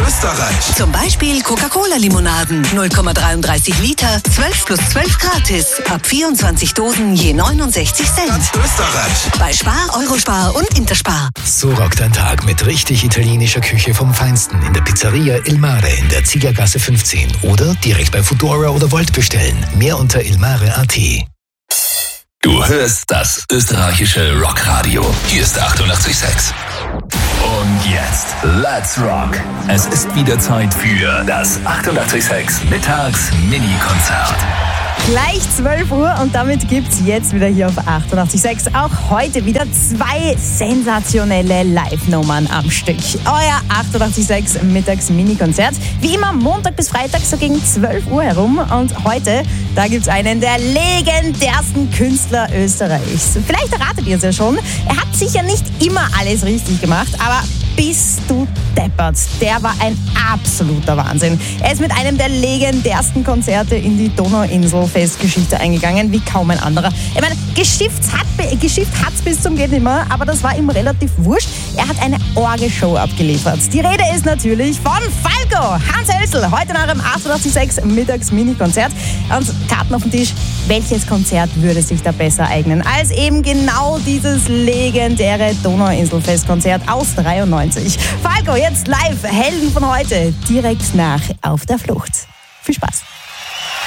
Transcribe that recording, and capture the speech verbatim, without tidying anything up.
Österreich. Zum Beispiel Coca-Cola-Limonaden. null Komma dreiunddreißig Liter, zwölf plus zwölf gratis. Ab vierundzwanzig Dosen je neunundsechzig Cent. Ganz Österreich. Bei Spar, Eurospar und Interspar. So rockt ein Tag mit richtig italienischer Küche vom Feinsten in der Pizzeria Il Mare in der Ziegergasse fünfzehn oder direkt bei Foodora oder Volt bestellen. Mehr unter ilmare punkt at. Du hörst das österreichische Rockradio. Hier ist achtundachtzig Komma sechs. Und jetzt, let's rock. Es ist wieder Zeit für das achtundachtzig Komma sechs Mittags-Mini-Konzert. Gleich zwölf Uhr und damit gibt's jetzt wieder hier auf achtundachtzig Komma sechs auch heute wieder zwei sensationelle Live-Nummern am Stück. Euer achtundachtzig Komma sechs Mittags-Mini-Konzert. Wie immer Montag bis Freitag so gegen zwölf Uhr herum. Und heute, da gibt's einen der legendärsten Künstler Österreichs. Vielleicht erratet ihr es ja schon. Er hat sicher nicht immer alles richtig gemacht, aber bist du deppert. Der war ein absoluter Wahnsinn. Er ist mit einem der legendärsten Konzerte in die Donauinsel-Festgeschichte eingegangen, wie kaum ein anderer. Ich meine, geschifft hat es bis zum geht nimmer, aber das war ihm relativ wurscht. Er hat eine Orgelshow abgeliefert. Die Rede ist natürlich von Falco. Hans Hölzl, heute nach dem achtundachtzig Komma sechs Mittags-Mini-Konzert. Und Karten auf dem Tisch. Welches Konzert würde sich da besser eignen als eben genau dieses legendäre Donauinsel-Festkonzert aus dreiundneunzig? Falco, jetzt live, Helden von heute, direkt nach Auf der Flucht. Viel Spaß.